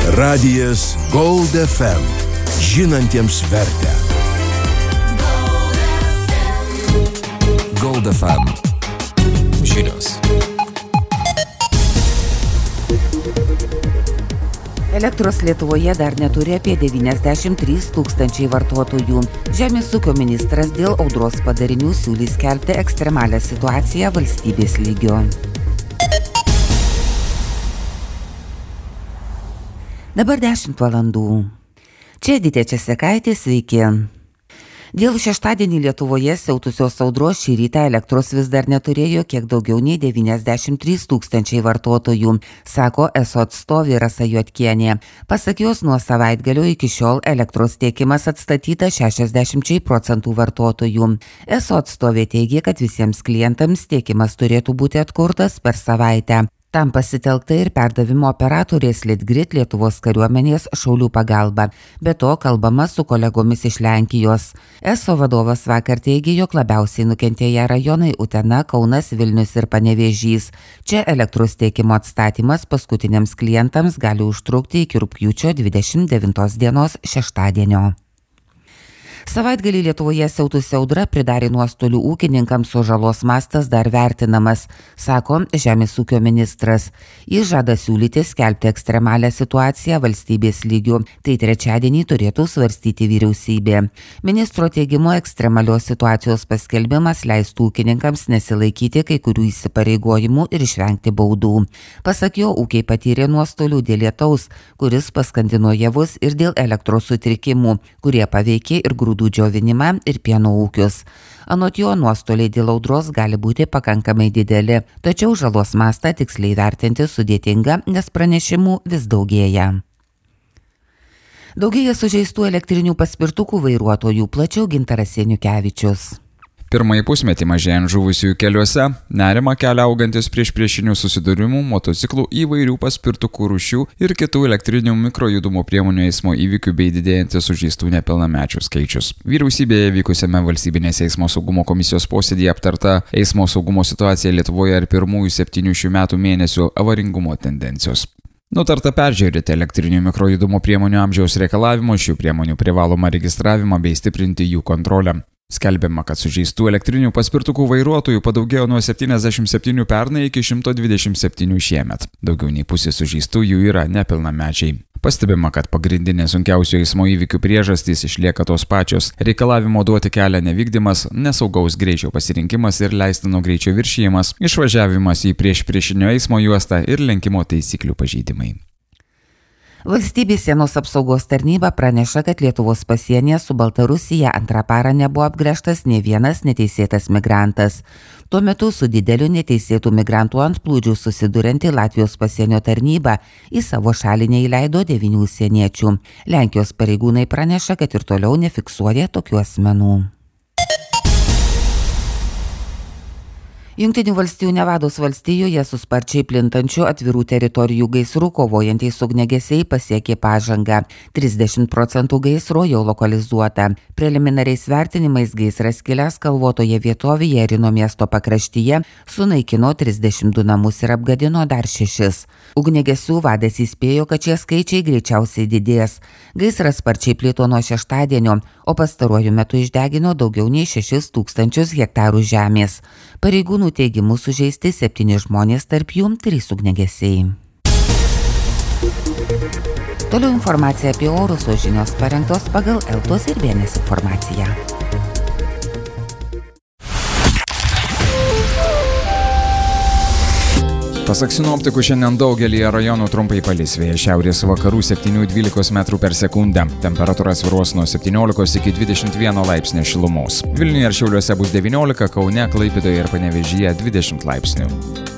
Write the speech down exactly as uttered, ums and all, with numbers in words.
Radijas Gold F M. Žinantiems vertę. Gold F M. Žinios. Elektros Lietuvoje dar neturi apie devyniasdešimt trys tūkstančiai vartotojų. Žemės ūkio ministras dėl audros padarinių siūlys skelbti ekstremalią situaciją valstybės lygio. Dabar dešimt valandų. Čia Editė Česekaitė, sveiki. Dėl šeštadienį Lietuvoje siautusios audros šį rytą elektros vis dar neturėjo kiek daugiau nei devyniasdešimt trys tūkstančiai vartotojų, sako eso atstovė Rasa Juodkienė. Pasak jos, nuo savaitgalio iki šiol elektros tiekimas atstatytas šešiasdešimčiai procentų vartotojų. eso atstovė teigia, kad visiems klientams tiekimas turėtų būti atkurtas per savaitę. Tam pasitelkta ir perdavimo operatorės Litgrid Lietuvos kariuomenės šaulių pagalba. Be to kalbama su kolegomis iš Lenkijos. eso vadovas vakar teigė, jog labiausiai nukentėję rajonai Utena, Kaunas, Vilnius ir Panevėžys. Čia elektros tiekimo atstatymas paskutiniams klientams gali užtrukti iki rugpjūčio dvidešimt devintos dienos šeštadienio. Savaitgalį Lietuvoje siautusi audra pridarė nuostolių ūkininkams, o žalos mastas dar vertinamas, sako Žemės ūkio ministras. Jis žada siūlyti skelbti ekstremalią situaciją valstybės lygių. Tai trečiadienį turėtų svarstyti vyriausybė. Ministro teigimu, ekstremalios situacijos paskelbimas leistų ūkininkams nesilaikyti kai kurių įsipareigojimų ir išvengti baudų. Pasak jo, ūkiai patyrė nuostolių dėl lietaus, kuris paskandino javus, ir dėl elektros sutrikimų, kurie paveikė ir grūdų džiovinimą ir pieno ūkius. Anot jo, nuostoliai dėl audros gali būti pakankamai dideli, tačiau žalos mastą tiksliai vertinti sudėtinga, nes pranešimų vis daugėja. Daugėja sužeistų elektrinių paspirtukų vairuotojų, plačiau Gintaras Janiukevičius. Pirmąjį pusmetį mažėjant žuvusiųjų keliuose, nerima kelia augantis prieš priešinių susidūrimų, motociklų, įvairių paspirtukų rūšių ir kitų elektrinių mikrojudumo priemonių eismo įvykių bei didėjantis sužeistų nepilnamečių skaičius. Vyriausybėje vykusiame valstybinės eismo saugumo komisijos posėdyje aptarta eismo saugumo situacija Lietuvoje ir pirmųjų septynių šių metų mėnesių avaringumo tendencijos. Nutarta peržiūrėti elektrinių mikrojudumo priemonių amžiaus reikalavimus, šių priemonių privalomą registravimą bei stiprinti jų kontrolę. Skelbiama, kad sužeistų elektrinių paspirtukų vairuotojų padaugėjo nuo septyniasdešimt septynių pernai iki šimto dvidešimt septynių šiemet. Daugiau nei pusė sužeistų jų yra nepilnamečiai. Pastebima, kad pagrindinė sunkiausių eismo įvykių priežastys išlieka tos pačios – reikalavimo duoti kelią nevykdymas, nesaugaus greičio pasirinkimas ir leistino greičio viršijimas, išvažiavimas į priešpriešinio eismo juostą ir lenkimo taisyklių pažeidimai. Valstybės sienos apsaugos tarnyba praneša, kad Lietuvos pasienyje su Baltarusija antrą parą nebuvo apgręžtas nė vienas neteisėtas migrantas. Tuo metu su dideliu neteisėtų migrantų antplūdžiu susidurianti Latvijos pasienio tarnyba į savo šalį neįleido devynių užsieniečių. Lenkijos pareigūnai praneša, kad ir toliau nefiksuoja tokių asmenų. Jungtinių valstijų Nevados valstijoje su sparčiai plintančiu atvirų teritorijų gaisrų kovojantys ugniagesiai pasiekė pažangą. trisdešimt procentų gaisro jau lokalizuota. Preliminariais vertinimais gaisras kilęs kalvotoje vietovėje Rino miesto pakraštyje sunaikino trisdešimt du namus ir apgadino dar šešis. Ugniagesių vadas įspėjo, kad šie skaičiai greičiausiai didės. Gaisras sparčiai plito nuo šeštadienio, o pastaruoju metu išdegino daugiau nei šešis tūkstančius hektarų žemės. Pareigūnų teigimu sužeisti septyni žmonės, tarp jų trys ugniagesiai. Toliau informacija apie orus, o žinios parengtos pagal Eltos ir Vienės informaciją. Pasak sinoptikų, šiandien daugelyje rajonų trumpai palis, vėjas šiaurės vakarų septynių dvylikos metrų per sekundę. Temperatūra svyruos nuo septyniolikos iki dvidešimt vieno laipsnio šilumos. Vilniuje ir Šiauliuose bus devyniolika, Kaune, Klaipėdoje ir Panevėžyje dvidešimt laipsnių.